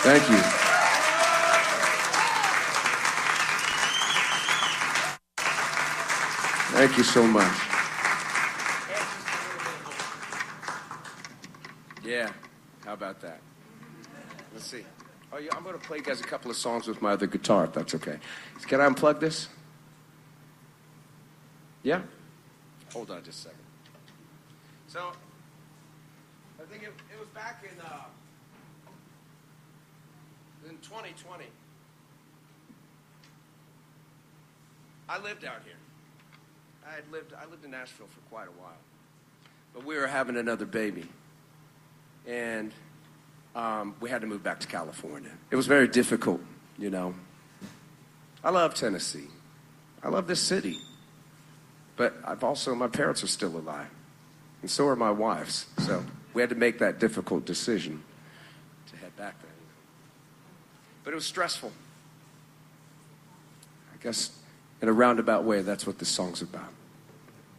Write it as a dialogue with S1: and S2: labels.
S1: Thank you. Thank you so much. Yeah, how about that? Let's see. Oh, yeah, I'm going to play you guys a couple of songs with my other guitar, if that's okay. Can I unplug this? Yeah? Hold on just a second. So, I think it was back in 2020. I lived out here. I lived in Nashville for quite a while. But we were having another baby. And we had to move back to California. It was very difficult, you know. I love Tennessee. I love this city. But my parents are still alive. And so are my wife's. So we had to make that difficult decision to head back there. But it was stressful. I guess in a roundabout way, that's what this song's about.